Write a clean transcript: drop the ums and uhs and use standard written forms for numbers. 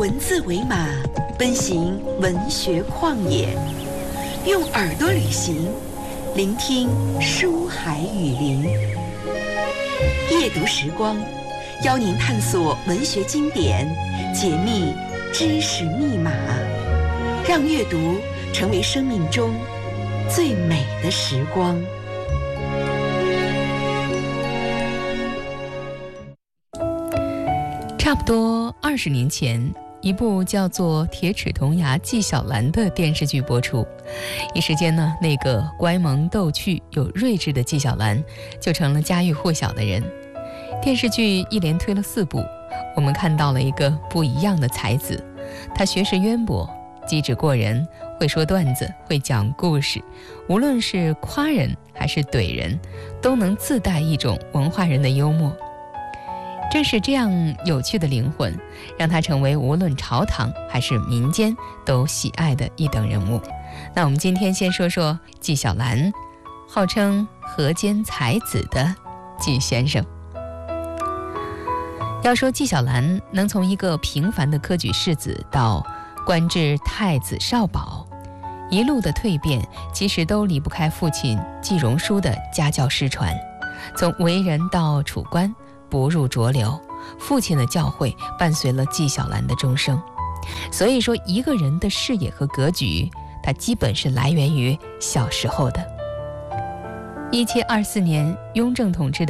文字为马，奔行文学旷野，用耳朵旅行，聆听书海雨林。夜读时光，邀您探索文学经典，解密知识密码，让阅读成为生命中最美的时光。 差不多20年前，一部叫做《铁齿铜牙纪晓岚》的电视剧播出，一时间呢，那个乖萌逗趣有睿智的纪晓岚就成了家喻户晓的人。电视剧一连推了4部，我们看到了一个不一样的才子，他学识渊博，机智过人，会说段子，会讲故事，无论是夸人还是怼人，都能自带一种文化人的幽默。正是这样有趣的灵魂，让他成为无论朝堂还是民间都喜爱的一等人物。那我们今天先说说纪晓岚，号称河间才子的纪先生。要说纪晓岚能从一个平凡的科举士子到官至太子少保，一路的蜕变其实都离不开父亲纪荣书的家教失传。从为人到处官，不入浊流，父亲的教诲伴随了纪晓岚的终生。所以说，一个人的视野和格局，它基本是来源于小时候的。1724年，雍正统治的